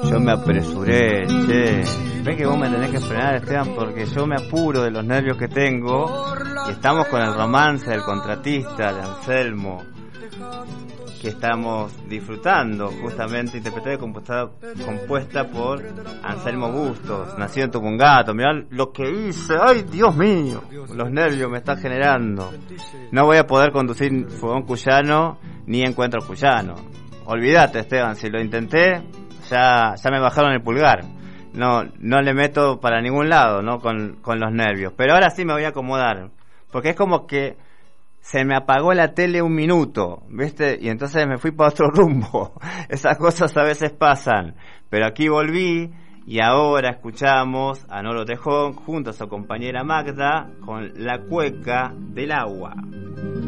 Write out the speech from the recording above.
Yo me apresuré, che. Ves que vos me tenés que frenar, Esteban, porque yo me apuro de los nervios que tengo. Y estamos con el romance del contratista de Anselmo, que estamos disfrutando, justamente interpretada y compuesta por Anselmo Bustos, nacido en Tupungato. Mirá lo que hice, ay Dios mío, los nervios me está generando. No voy a poder conducir Fogón Cuyano ni Encuentro Cuyano. Olvídate, Esteban, si lo intenté, ya me bajaron el pulgar. No le meto para ningún lado, ¿no? Con los nervios. Pero ahora sí me voy a acomodar, porque es como que se me apagó la tele un minuto, ¿viste? Y entonces me fui para otro rumbo. Esas cosas a veces pasan. Pero aquí volví y ahora escuchamos a Noro Tejón junto a su compañera Magda con La Cueca del Agua.